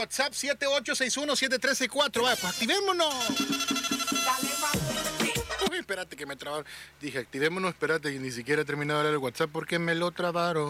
WhatsApp 7861-7364. Vaya, pues activémonos. Uy, espérate que me trabaron. Dije, activémonos, espérate, y ni siquiera he terminado de hablar el WhatsApp porque me lo trabaron.